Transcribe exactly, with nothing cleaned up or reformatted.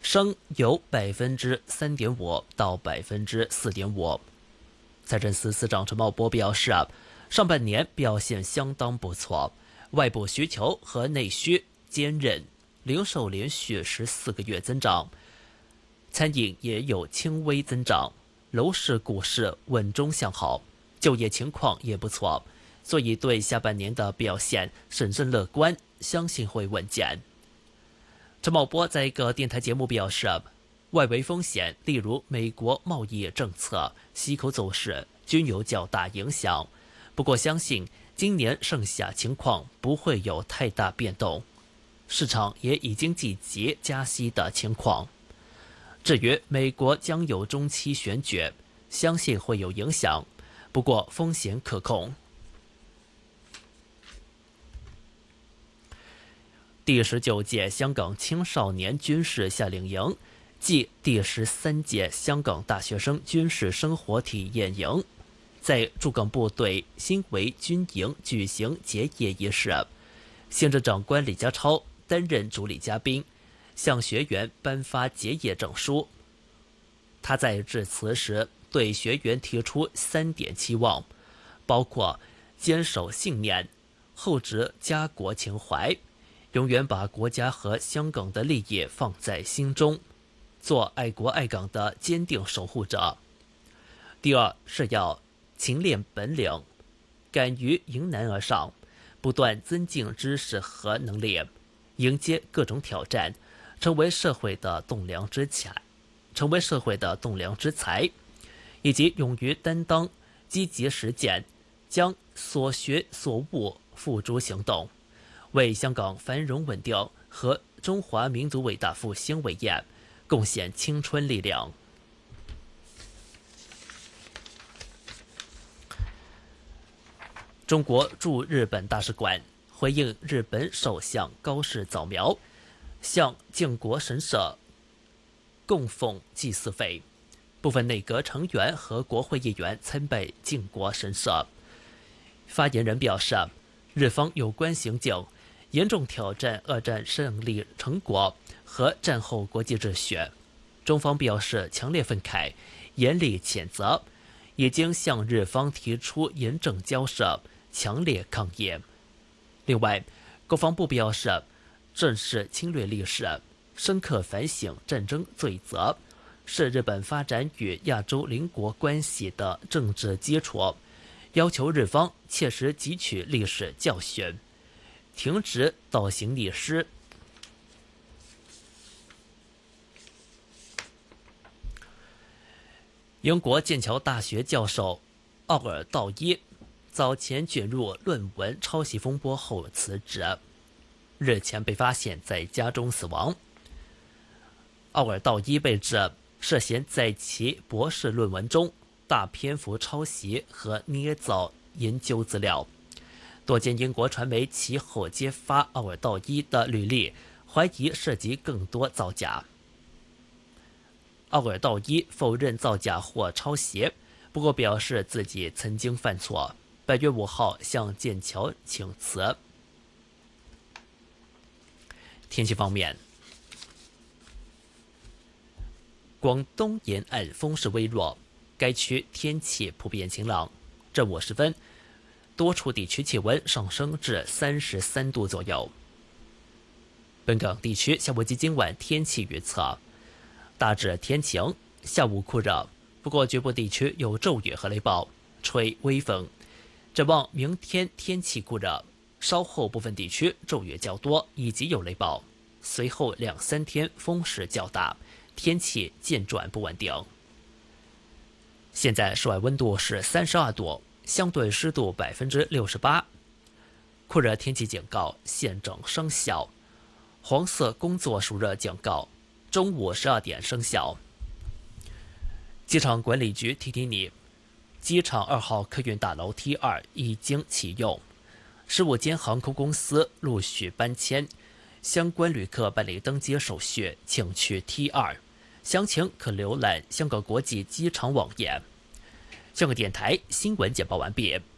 升由百分之三点五到百分之四点五。财政司司长陈茂波表示，上半年表现相当不错，外部需求和内需坚韧，零售连续十四个月增长，餐饮也有轻微增长，楼市、股市稳中向好，就业情况也不错，所以对下半年的表现审慎乐观，相信会稳健。陈茂波在一个电台节目表示，外围风险，例如美国贸易政策、息口走势，均有较大影响。不过，相信今年剩下情况不会有太大变动，市场也已经积极加息的情况。至于美国将有中期选举，相信会有影响，不过风险可控。第十九届香港青少年军事夏令营暨第十三届香港大学生军事生活体验营在驻港部队新围军营举行结业仪式，行政长官李家超担任主礼嘉宾，向学员颁发结业证书。他在致辞时对学员提出三点期望，包括坚守信念、厚植家国情怀，永远把国家和香港的利益放在心中，做爱国爱港的坚定守护者。第二是要勤练本领，敢于迎难而上，不断增进知识和能力，迎接各种挑战，成为社会的栋梁之才，成为社会的栋梁之才，以及勇于担当，积极实践，将所学所悟付诸行动，为香港繁荣稳定和中华民族伟大复兴伟业贡献青春力量。中国驻日本大使馆回应日本首相高市早苗向靖国神社供奉祭祀费，部分内阁成员和国会议员参拜靖国神社。发言人表示，日方有关行径严重挑战二战胜利成果和战后国际秩序，中方表示强烈愤慨，严厉谴责，已经向日方提出严正交涉，强烈抗议。另外，国防部表示，正视侵略历史，深刻反省战争罪责，是日本发展与亚洲邻国关系的政治基础，要求日方切实汲取历史教训，停止倒行逆施。英国剑桥大学教授奥尔道伊早前卷入论文抄袭风波后辞职，日前被发现在家中死亡。奥尔道伊被指涉嫌在其博士论文中大篇幅抄袭和捏造研究资料，多间英国传媒其后揭发奥尔道伊的履历，怀疑涉及更多造假。奥尔道伊否认造假或抄袭，不过表示自己曾经犯错，本月五号向剑桥请辞。天气方面，广东沿岸风势微弱，该区天气普遍晴朗。正午时分，多处地区气温上升至三十三度左右。本港地区下午及今晚天气预测，大致天晴，下午酷热，不过局部地区有骤雨和雷暴，吹微风。展望明天天气酷热，稍后部分地区骤雨较多以及有雷暴，随后两三天风势较大，天气渐转不稳定。现在室外温度是三十二度，相对湿度百分之六十八，酷热天气警告现正生效，黄色工作暑热警告中午十二点生效。机场管理局提提你，机场二号客运大楼 T 二 已经启用，十五间航空公司陆续搬迁，相关旅客办理登机手续，请去 T 二。详情可浏览香港国际机场网页。香港电台新闻简报完毕。